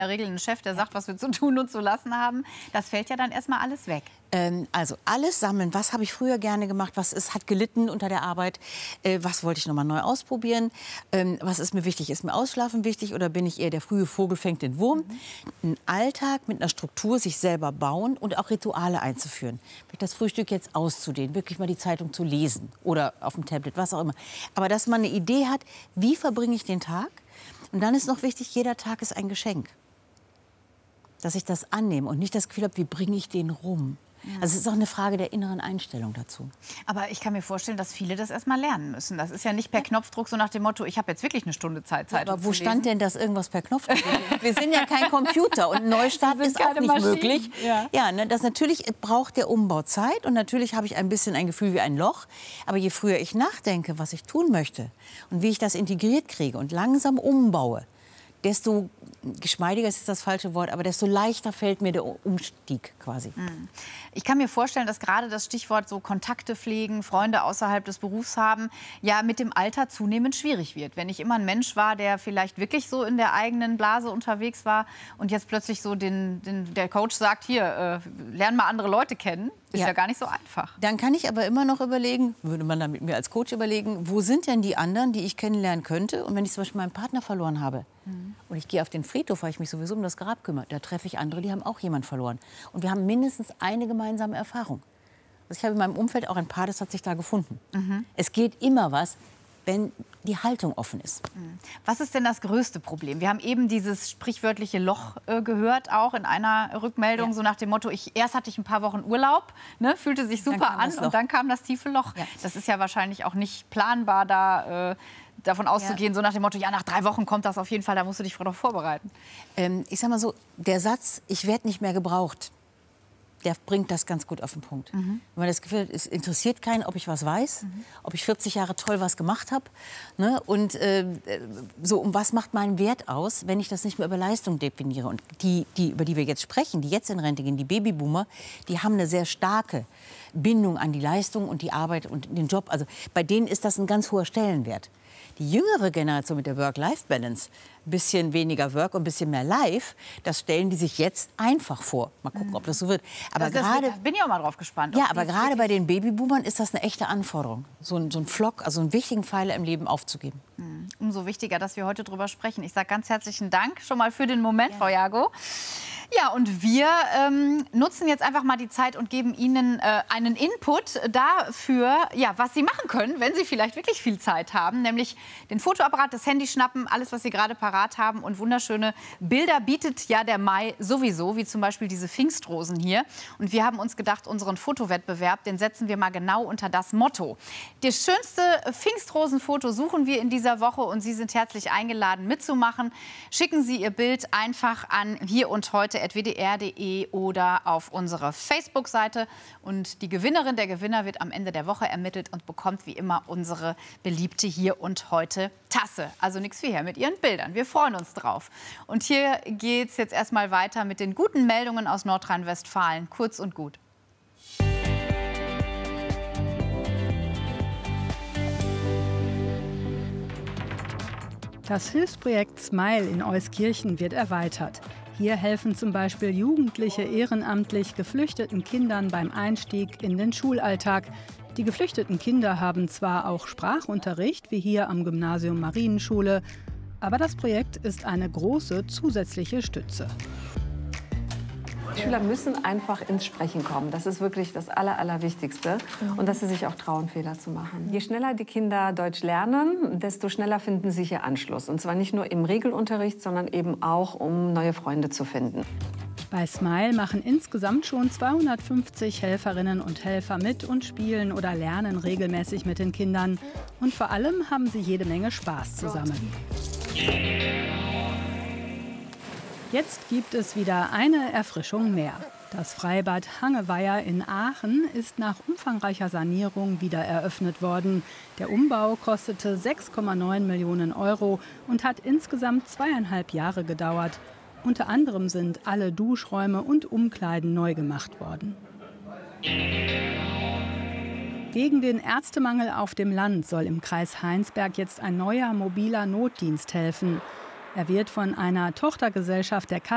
der Regel einen Chef, der sagt, was wir zu tun und zu lassen haben. Das fällt ja dann erstmal alles weg. Also alles sammeln. Was habe ich früher gerne gemacht? Hat gelitten unter der Arbeit? Was wollte ich noch mal neu ausprobieren? Was ist mir wichtig? Ist mir Ausschlafen wichtig oder bin ich eher der frühe Vogel fängt den Wurm? Ein Alltag mit einer Struktur, sich selber bauen und auch Rituale einzuführen. Das Frühstück jetzt auszudehnen, wirklich mal die Zeitung zu lesen oder auf dem Tablet, was auch immer. Aber dass man eine Idee hat, wie verbringe ich den Tag? Und dann ist noch wichtig, jeder Tag ist ein Geschenk. Dass ich das annehme und nicht das Gefühl habe, wie bringe ich den rum? Ja. Also es ist auch eine Frage der inneren Einstellung dazu. Aber ich kann mir vorstellen, dass viele das erst mal lernen müssen. Das ist ja nicht per Knopfdruck so nach dem Motto, ich habe jetzt wirklich eine Stunde Zeit. Aber wo stand denn das irgendwas per Knopfdruck? Wir sind ja kein Computer und ein Neustart ist auch nicht möglich. Ja, ne, das natürlich braucht der Umbau Zeit und natürlich habe ich ein bisschen ein Gefühl wie ein Loch. Aber je früher ich nachdenke, was ich tun möchte und wie ich das integriert kriege und langsam umbaue, desto geschmeidiger ist das falsche Wort, aber desto leichter fällt mir der Umstieg quasi. Ich kann mir vorstellen, dass gerade das Stichwort so Kontakte pflegen, Freunde außerhalb des Berufs haben, ja mit dem Alter zunehmend schwierig wird. Wenn ich immer ein Mensch war, der vielleicht wirklich so in der eigenen Blase unterwegs war und jetzt plötzlich so der Coach sagt, hier, lern mal andere Leute kennen, ist ja gar nicht so einfach. Dann kann ich aber immer noch überlegen, würde man dann mit mir als Coach überlegen, wo sind denn die anderen, die ich kennenlernen könnte? Und wenn ich zum Beispiel meinen Partner verloren habe und ich gehe auf den Friedhof, weil ich mich sowieso um das Grab kümmere, da treffe ich andere, die haben auch jemanden verloren. Und wir haben mindestens eine gemeinsame Erfahrung. Also ich habe in meinem Umfeld auch ein Paar, das hat sich da gefunden. Es geht immer was, wenn die Haltung offen ist. Was ist denn das größte Problem? Wir haben eben dieses sprichwörtliche Loch gehört, auch in einer Rückmeldung, so nach dem Motto, erst hatte ich ein paar Wochen Urlaub, ne, fühlte sich super an und dann kam das tiefe Loch. Ja. Das ist ja wahrscheinlich auch nicht planbar, da davon auszugehen, so nach dem Motto, ja, nach 3 Wochen kommt das auf jeden Fall, da musst du dich darauf vorbereiten. Ich sag mal so, der Satz, ich werde nicht mehr gebraucht, der bringt das ganz gut auf den Punkt. Wenn man das Gefühl hat, es interessiert keinen, ob ich was weiß, ob ich 40 Jahre toll was gemacht habe. Ne? Und was macht meinen Wert aus, wenn ich das nicht mehr über Leistung definiere? Und über die wir jetzt sprechen, die jetzt in Rente gehen, die Babyboomer, die haben eine sehr starke Bindung an die Leistung und die Arbeit und den Job. Also bei denen ist das ein ganz hoher Stellenwert. Die jüngere Generation mit der Work-Life-Balance, ein bisschen weniger Work und ein bisschen mehr Life, das stellen die sich jetzt einfach vor. Mal gucken, ob das so wird. Aber da bin ich auch mal drauf gespannt. Ja, aber gerade bei den Babyboomern ist das eine echte Anforderung, so ein Flock, also einen wichtigen Pfeiler im Leben aufzugeben. Umso wichtiger, dass wir heute darüber sprechen. Ich sage ganz herzlichen Dank schon mal für den Moment, Frau Jago. Ja, und wir nutzen jetzt einfach mal die Zeit und geben Ihnen einen Input dafür, ja, was Sie machen können, wenn Sie vielleicht wirklich viel Zeit haben. Nämlich den Fotoapparat, das Handy schnappen, alles, was Sie gerade parat haben. Und wunderschöne Bilder bietet ja der Mai sowieso, wie zum Beispiel diese Pfingstrosen hier. Und wir haben uns gedacht, unseren Fotowettbewerb, den setzen wir mal genau unter das Motto. Das schönste Pfingstrosenfoto suchen wir in dieser Woche und Sie sind herzlich eingeladen, mitzumachen. Schicken Sie Ihr Bild einfach an hier-und-heute@wdr.de oder auf unsere Facebook-Seite. Und die Gewinnerin, der Gewinner wird am Ende der Woche ermittelt und bekommt wie immer unsere beliebte Hier-und-Heute-Tasse. Also nichts wie her mit Ihren Bildern. Wir freuen uns drauf. Und hier geht es jetzt erstmal weiter mit den guten Meldungen aus Nordrhein-Westfalen. Kurz und gut. Das Hilfsprojekt Smile in Euskirchen wird erweitert. Hier helfen zum Beispiel Jugendliche ehrenamtlich geflüchteten Kindern beim Einstieg in den Schulalltag. Die geflüchteten Kinder haben zwar auch Sprachunterricht, wie hier am Gymnasium Marienschule, aber das Projekt ist eine große zusätzliche Stütze. Schüler müssen einfach ins Sprechen kommen. Das ist wirklich das Allerwichtigste. Und dass sie sich auch trauen, Fehler zu machen. Je schneller die Kinder Deutsch lernen, desto schneller finden sie hier Anschluss. Und zwar nicht nur im Regelunterricht, sondern eben auch, um neue Freunde zu finden. Bei Smile machen insgesamt schon 250 Helferinnen und Helfer mit und spielen oder lernen regelmäßig mit den Kindern. Und vor allem haben sie jede Menge Spaß zusammen. Jetzt gibt es wieder eine Erfrischung mehr. Das Freibad Hangeweiher in Aachen ist nach umfangreicher Sanierung wieder eröffnet worden. Der Umbau kostete 6,9 Millionen € und hat insgesamt 2,5 Jahre gedauert. Unter anderem sind alle Duschräume und Umkleiden neu gemacht worden. Gegen den Ärztemangel auf dem Land soll im Kreis Heinsberg jetzt ein neuer mobiler Notdienst helfen. Er wird von einer Tochtergesellschaft der